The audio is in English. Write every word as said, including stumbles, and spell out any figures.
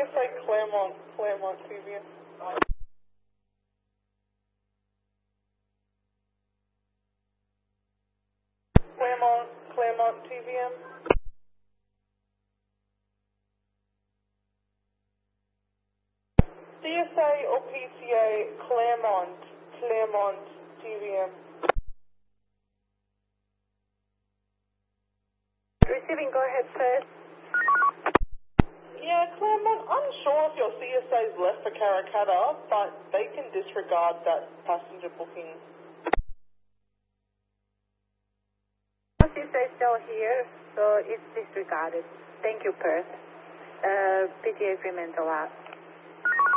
S A Claremont, Claremont T V M. Claremont, Claremont T V M. C S A or P C A Claremont, Claremont T V M. Receiving, go ahead, sir. Yeah, Claremont, unsure if your C S A's left for Karrakatta, but they can disregard that passenger booking. C S A is still here, so it's disregarded. Thank you, Perth. Uh, P T A agreement allowed.